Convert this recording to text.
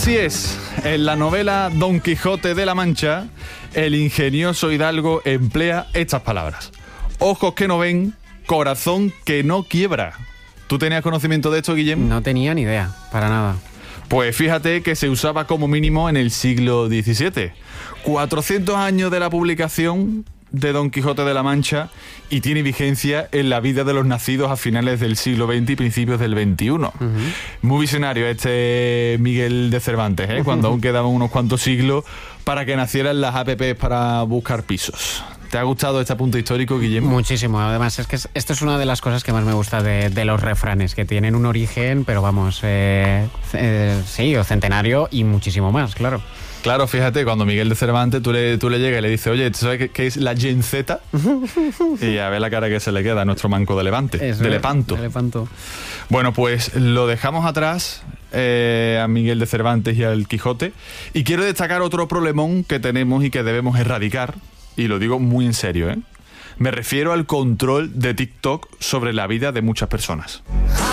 Así es, en la novela Don Quijote de la Mancha, el ingenioso hidalgo emplea estas palabras: ojos que no ven, corazón que no quiebra. ¿Tú tenías conocimiento de esto, Guillem? No tenía ni idea, para nada. Pues fíjate que se usaba como mínimo en el siglo XVII. 400 años de la publicación de Don Quijote de la Mancha y tiene vigencia en la vida de los nacidos a finales del siglo XX y principios del XXI. Muy visionario este Miguel de Cervantes, ¿eh? Cuando aún quedaban unos cuantos siglos para que nacieran las apps para buscar pisos. ¿Te ha gustado este apunte histórico, Guillermo? Muchísimo. Además, es que esto es una de las cosas que más me gusta de los refranes, que tienen un origen, pero vamos, sí, o centenario y muchísimo más, claro. Claro, fíjate, cuando Miguel de Cervantes tú le llegas y le dices, oye, ¿tú sabes qué es la Gen Z? Y a ver la cara que se le queda a nuestro manco de Levante, de Lepanto. De Lepanto. Bueno, pues lo dejamos atrás a Miguel de Cervantes y al Quijote. Y quiero destacar otro problemón que tenemos y que debemos erradicar, y lo digo muy en serio, ¿eh? Me refiero al control de TikTok sobre la vida de muchas personas.